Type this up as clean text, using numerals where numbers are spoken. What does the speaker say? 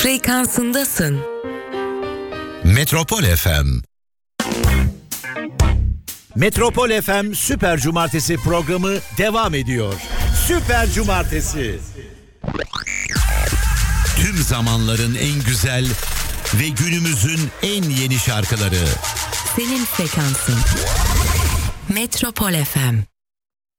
frekansındasın. Metropol FM. Metropol FM Süper Cumartesi programı devam ediyor. Süper Cumartesi. Tüm zamanların en güzel ve günümüzün en yeni şarkıları. Senin frekansın. Metropol FM.